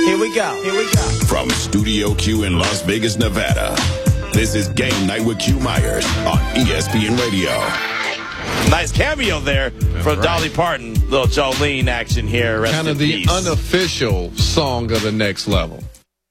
Here we go. Here we go. From Studio Q in Las Vegas, Nevada, this is Game Night with Q Myers on ESPN Radio. Nice cameo there from Dolly Parton. Little Jolene action here. Rest kind of in the peace. unofficial song of the next level.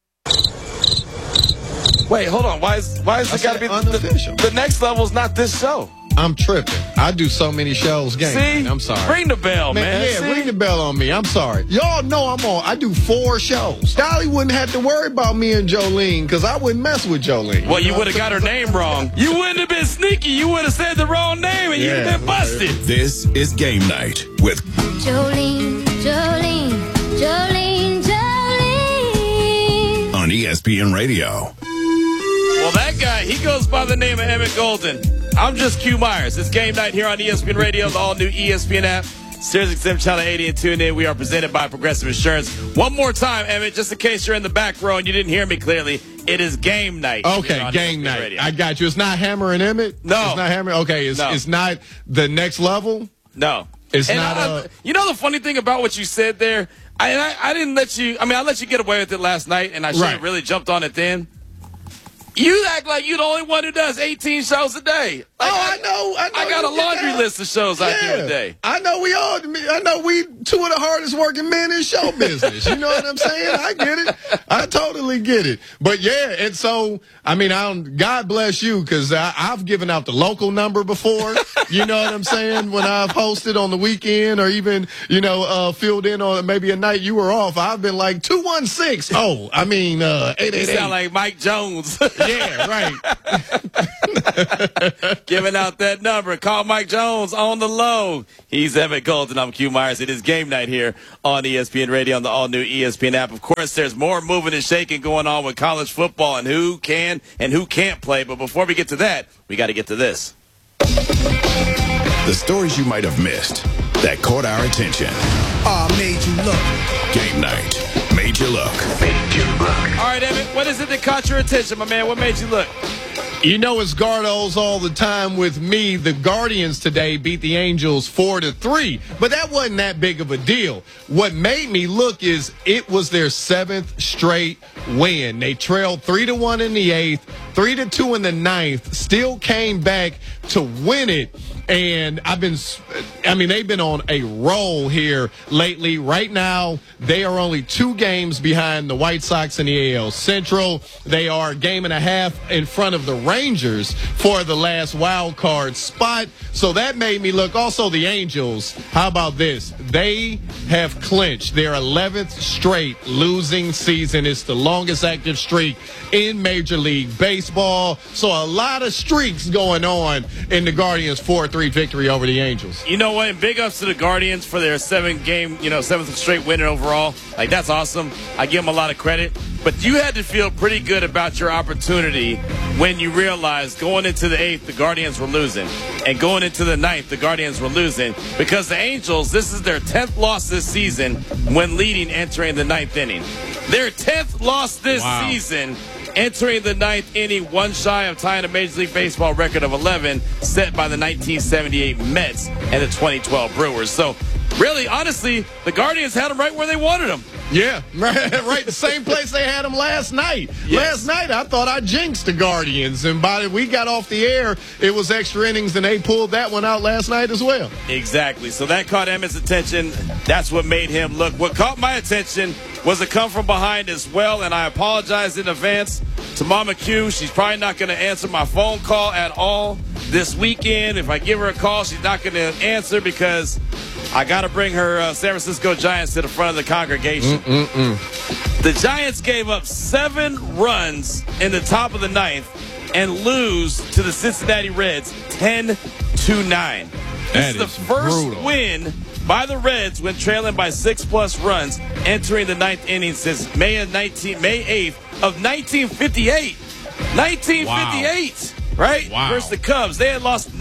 Wait, hold on. Why is it got to be unofficial? The next level's not this show. I'm tripping. I do so many shows. See? I'm sorry. Ring the bell, man. Yeah, See? ring the bell on me. I'm sorry. Y'all know I do 4 shows. Dolly wouldn't have to worry about me and Jolene because I wouldn't mess with Jolene. Well, you would have got her name wrong. You wouldn't have been sneaky. You would have said the wrong name and you'd have been busted. This is Game Night with Jolene, Jolene, Jolene, Jolene. on ESPN Radio. Well, that guy, he goes by the name of Emmett Golden. I'm just Q Myers. It's Game Night here on ESPN Radio, the all-new ESPN app, SiriusXM Channel 80 and tune in. We are presented by Progressive Insurance. One more time, Emmett, just in case you're in the back row and you didn't hear me clearly, it is Game Night. Okay, Game Night. Radio. I got you. It's not Hammer and Emmett? No. It's not Hammer? Okay, it's not the next level? No. It's and not you know the funny thing about what you said there? I didn't let you, I let you get away with it last night, and I should have really jumped on it then. You act like you're the only one who does 18 shows a day. Like, I know. I got a laundry list of shows I do a day. I know we 2 of the hardest working men in show business. You know what I'm saying? I get it. I totally get it. But yeah, and so, God bless you, because I've given out the local number before. You know what I'm saying? When I've hosted on the weekend or even, filled in on maybe a night you were off, I've been like 216. 888. You sound like Mike Jones. Yeah, right. Giving out that number. Call Mike Jones on the low. He's Emmett Golden. I'm Q Myers. It is Game Night here on ESPN Radio on the all-new ESPN app. Of course, there's more moving and shaking going on with college football and who can and who can't play. But before we get to that, we got to get to this. The stories you might have missed that caught our attention. Made you look. Game Night made you look. All right, Emmett, what is it that caught your attention, my man? What made you look? You know it's Gardos all the time with me. The Guardians today beat the Angels 4-3, but that wasn't that big of a deal. What made me look is it was their 7th straight win. They trailed 3-1 in the 8th, 3-2 in the 9th, still came back to win it. And they've been on a roll here lately. Right now, they are only 2 games behind the White Sox in the AL Central. They are a game and a half in front of the Rangers for the last wild card spot. So that made me look. Also, the Angels, how about this? They have clinched their 11th straight losing season. It's the longest active streak in Major League Baseball. So a lot of streaks going on in the Guardians' 4-3 victory over the Angels. You know what? And big ups to the Guardians for their 7th straight winner overall. Like, that's awesome. I give them a lot of credit. But you had to feel pretty good about your opportunity when you realized going into the 8th, the Guardians were losing. And going into the 9th, the Guardians were losing. Because the Angels, this is their 10th loss this season when leading entering the 9th inning. Their 10th loss this season entering the 9th inning, one shy of tying a Major League Baseball record of 11 set by the 1978 Mets and the 2012 Brewers. So, really, honestly, the Guardians had them right where they wanted them. Yeah, right. The same place they had them last night. Yes. Last night, I thought I jinxed the Guardians, and by the we got off the air, it was extra innings, and they pulled that one out last night as well. Exactly. So that caught Emmett's attention. That's what made him look. What caught my attention was a come from behind as well, and I apologize in advance to Mama Q. She's probably not going to answer my phone call at all this weekend. If I give her a call, she's not going to answer because I got to bring her San Francisco Giants to the front of the congregation. The Giants gave up 7 runs in the top of the 9th and lose to the Cincinnati Reds 10-9. This is the first win by the Reds when trailing by 6+ runs entering the 9th inning since May 8th of 1958. 1958. Right? Wow. Versus the Cubs. They had lost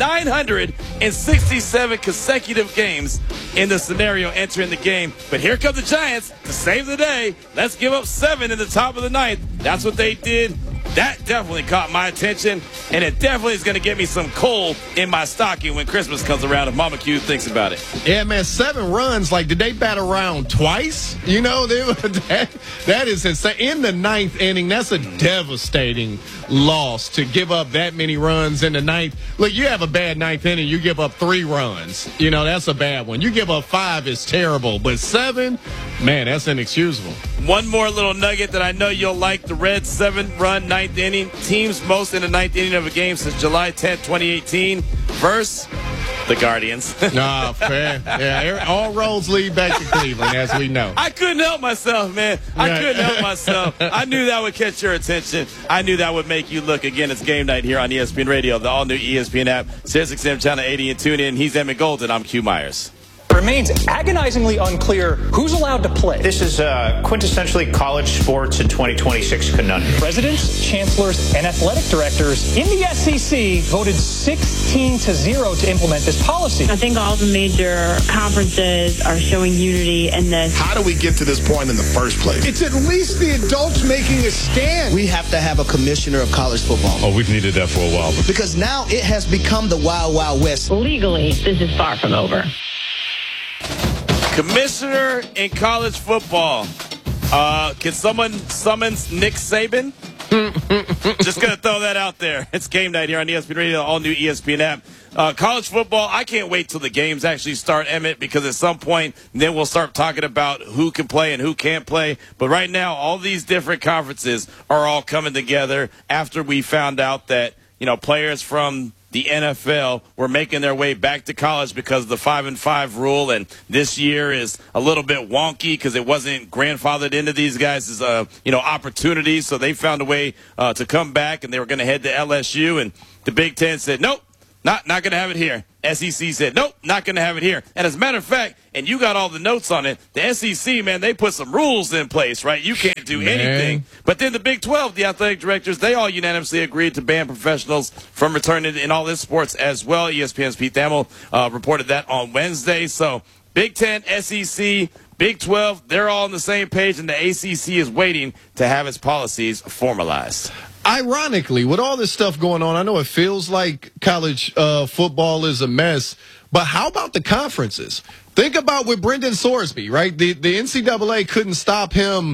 967 consecutive games in the scenario entering the game. But here come the Giants to save the day. Let's give up 7 in the top of the 9th. That's what they did. That definitely caught my attention. and it definitely is going to get me some coal in my stocking when Christmas comes around if Mama Q thinks about it. Yeah, man, 7 runs. Like, did they bat around twice? You know, that is insane. In the 9th inning, that's a devastating loss to give up that many runs in the 9th. Look, you have a bad 9th inning, you give up 3 runs. You know, that's a bad one. You give up 5, it's terrible. But 7, man, that's inexcusable. One more little nugget that I know you'll like. The Reds' 7-run 9th inning. Teams most in the 9th inning of a game since July 10th, 2018. Versus the Guardians. Nah, fair. Yeah, all roads lead back to Cleveland, as we know. I couldn't help myself, man. I couldn't help myself. I knew that would catch your attention. I knew that would make you look. Again, it's game night here on ESPN Radio, the all-new ESPN app, SiriusXM Channel 80, and tune in. He's Emmett Golden. I'm Q Myers. Remains agonizingly unclear who's allowed to play. This is quintessentially college sports in 2026 conundrum. Presidents, chancellors, and athletic directors in the SEC voted 16-0 to implement this policy. I think all the major conferences are showing unity in this. How do we get to this point in the first place? It's at least the adults making a stand. We have to have a commissioner of college football. Oh, we've needed that for a while. Because now it has become the Wild Wild West. Legally, this is far from over. Commissioner in college football. Can someone summons Nick Saban? Just going to throw that out there. It's game night here on ESPN Radio, the all-new ESPN app. College football, I can't wait till the games actually start, Emmett, because at some point then we'll start talking about who can play and who can't play. But right now, all these different conferences are all coming together after we found out that, you know, players from the NFL were making their way back to college because of the 5-5 rule, and this year is a little bit wonky because it wasn't grandfathered into these guys' opportunities. So they found a way to come back, and they were going to head to LSU, and the Big Ten said, nope, not going to have it here. SEC said, nope, not going to have it here. And as a matter of fact, and you got all the notes on it, the SEC, man, they put some rules in place, right? You can't do anything. But then the Big 12, the athletic directors, they all unanimously agreed to ban professionals from returning in all this sports as well. ESPN's Pete Thamel reported that on Wednesday. So Big 10, SEC, Big 12, they're all on the same page, and the ACC is waiting to have its policies formalized. Ironically, with all this stuff going on, I know it feels like college football is a mess, but how about the conferences? Think about with Brendan Sorsby, right? The NCAA couldn't stop him,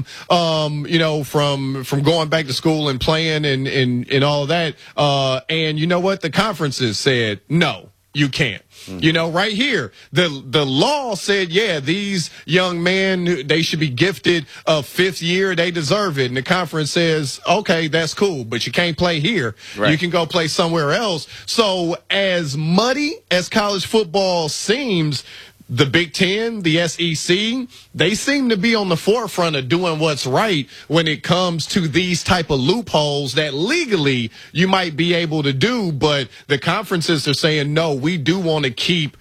from going back to school and playing and all of that. And you know what? The conferences said, no, you can't. You know, right here, the law said, yeah, these young men, they should be gifted a 5th year. They deserve it. And the conference says, okay, that's cool, but you can't play here. Right. You can go play somewhere else. So as muddy as college football seems, the Big Ten, the SEC, they seem to be on the forefront of doing what's right when it comes to these type of loopholes that legally you might be able to do, but the conferences are saying, no, we do want to keep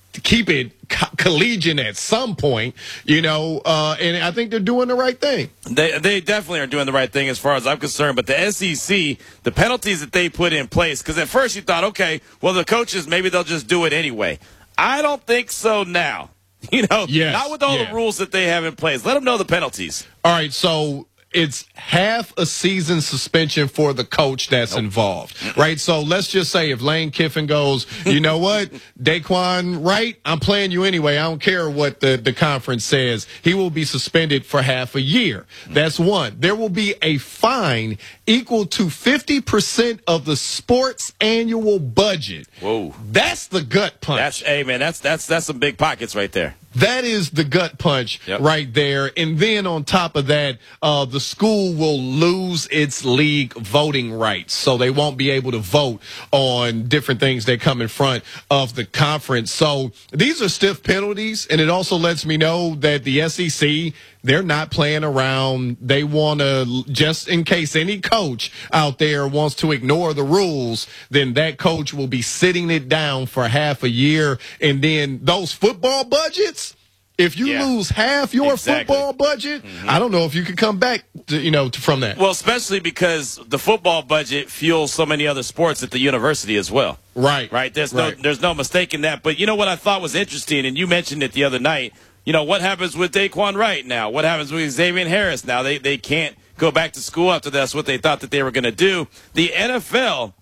it collegiate at some point, and I think they're doing the right thing. They definitely are doing the right thing as far as I'm concerned, but the SEC, the penalties that they put in place, because at first you thought, okay, well, the coaches, maybe they'll just do it anyway. I don't think so now. Not with all the rules that they have in place. Let them know the penalties. All right, so it's half a season suspension for the coach that's involved, right? So let's just say if Lane Kiffin goes, you know what, Daquan Wright, I'm playing you anyway. I don't care what the conference says. He will be suspended for half a year. That's one. There will be a fine equal to 50% of the sports annual budget. Whoa. That's the gut punch. That's some big pockets right there. That is the gut punch right there. And then on top of that, the school will lose its league voting rights. So they won't be able to vote on different things that come in front of the conference. So these are stiff penalties. And it also lets me know that the SEC, they're not playing around. They want to, just in case any coach out there wants to ignore the rules, then that coach will be sitting it down for half a year. And then those football budgets, if you lose half your football budget, I don't know if you can come back from that. Well, especially because the football budget fuels so many other sports at the university as well. Right. There's no mistaking that. But you know what I thought was interesting, and you mentioned it the other night, what happens with Daquan Wright now? What happens with Xavier Harris now? They can't go back to school after that's what they thought that they were going to do. The NFL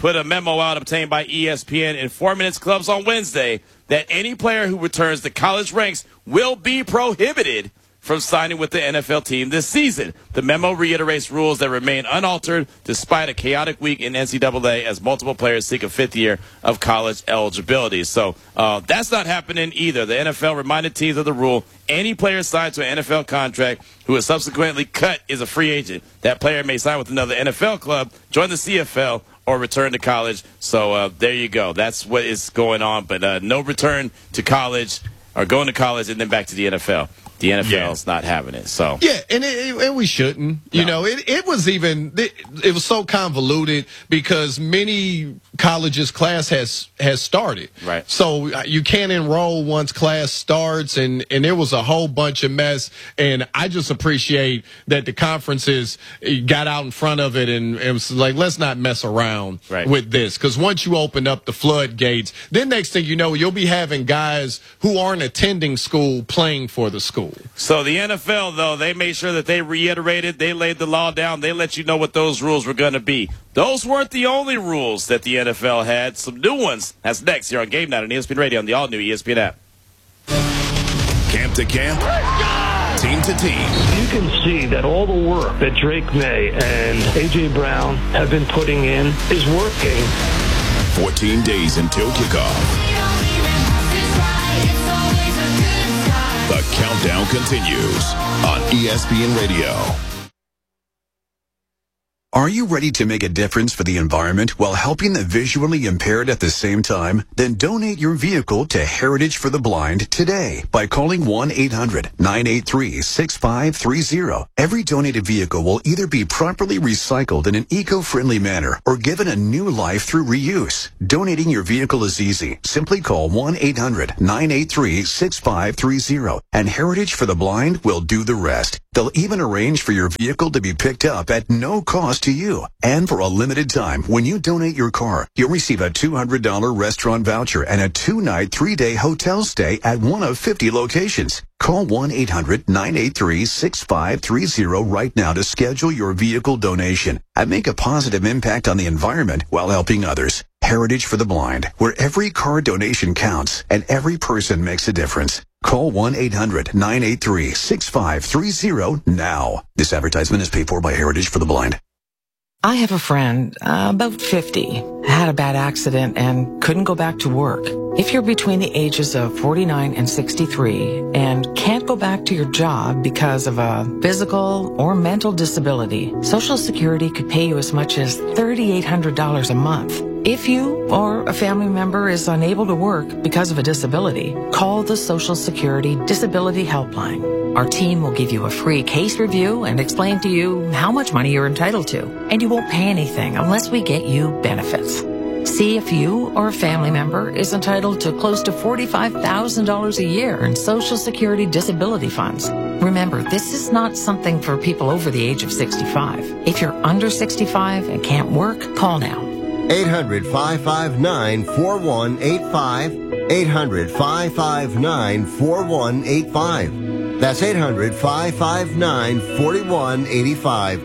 put a memo out obtained by ESPN informing its clubs on Wednesday that any player who returns to college ranks will be prohibited from signing with the NFL team this season. The memo reiterates rules that remain unaltered despite a chaotic week in NCAA as multiple players seek a fifth year of college eligibility. So that's not happening either. The NFL reminded teams of the rule. Any player signed to an NFL contract who is subsequently cut is a free agent. That player may sign with another NFL club, join the CFL, or return to college. So there you go. That's what is going on. But no return to college or going to college and then back to the NFL. The NFL's not having it, so and we shouldn't. You know, it was so convoluted because many colleges class has started. Right. So you can't enroll once class starts, and there was a whole bunch of mess. And I just appreciate that the conferences got out in front of it and was like, let's not mess around with this, because once you open up the floodgates, then next thing you know, you'll be having guys who aren't attending school playing for the school. So the NFL, though, they made sure that they reiterated, they laid the law down, they let you know what those rules were going to be. Those weren't the only rules that the NFL had. Some new ones. That's next here on Game Night on ESPN Radio on the all-new ESPN app. Camp to camp, team to team. You can see that all the work that Drake May and A.J. Brown have been putting in is working. 14 days until kickoff. The countdown continues on ESPN Radio. Are you ready to make a difference for the environment while helping the visually impaired at the same time? Then donate your vehicle to Heritage for the Blind today by calling 1-800-983-6530. Every donated vehicle will either be properly recycled in an eco-friendly manner or given a new life through reuse. Donating your vehicle is easy. Simply call 1-800-983-6530 and Heritage for the Blind will do the rest. They'll even arrange for your vehicle to be picked up at no cost to you. And for a limited time, when you donate your car, you'll receive a $200 restaurant voucher and a 2-night, 3-day hotel stay at one of 50 locations. Call 1-800-983-6530 right now to schedule your vehicle donation and make a positive impact on the environment while helping others. Heritage for the Blind, where every car donation counts and every person makes a difference. Call 1-800-983-6530 now. This advertisement is paid for by Heritage for the Blind. I have a friend, about 50, had a bad accident and couldn't go back to work. If you're between the ages of 49 and 63 and can't go back to your job because of a physical or mental disability, Social Security could pay you as much as $3,800 a month. If you or a family member is unable to work because of a disability, call the Social Security Disability Helpline. Our team will give you a free case review and explain to you how much money you're entitled to. And you won't pay anything unless we get you benefits. See if you or a family member is entitled to close to $45,000 a year in Social Security disability funds. Remember, this is not something for people over the age of 65. If you're under 65 and can't work, call now. 800-559-4185. 800-559-4185. That's 800-559-4185.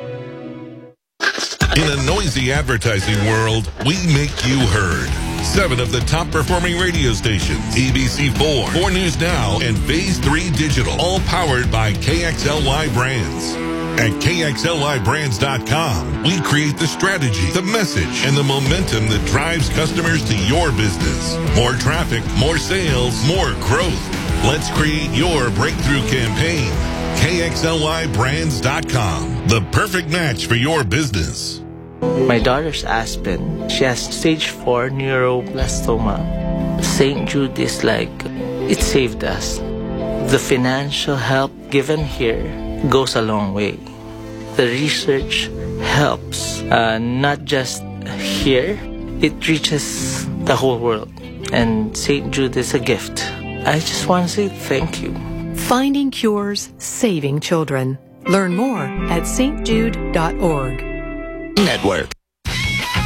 In a noisy advertising world, we make you heard. 7 of the top performing radio stations, ABC4, 4 News Now, and Phase 3 Digital, all powered by KXLY Brands. At KXLYBrands.com, we create the strategy, the message, and the momentum that drives customers to your business. More traffic, more sales, more growth. Let's create your breakthrough campaign. KXLYBrands.com, the perfect match for your business. My daughter's Aspen. She has stage 4 neuroblastoma. St. Jude is like, it saved us. The financial help given here goes a long way. The research helps, not just here, it reaches the whole world. And St. Jude is a gift. I just want to say thank you. Finding cures, saving children. Learn more at stjude.org. Network.